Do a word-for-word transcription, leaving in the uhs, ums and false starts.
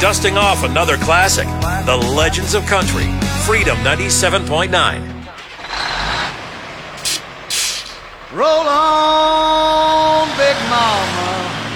dusting off another classic, The Legends of Country, Freedom ninety-seven point nine. Roll on, Big Mama.